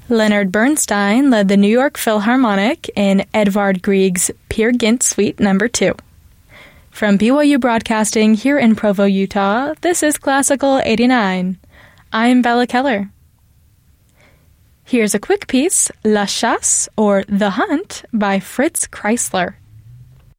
Leonard Bernstein led the New York Philharmonic in Edvard Grieg's Peer Gynt Suite No. 2. From BYU Broadcasting here in Provo, Utah, this is Classical 89. I'm Bella Keller. Here's a quick piece, La Chasse, or The Hunt, by Fritz Kreisler.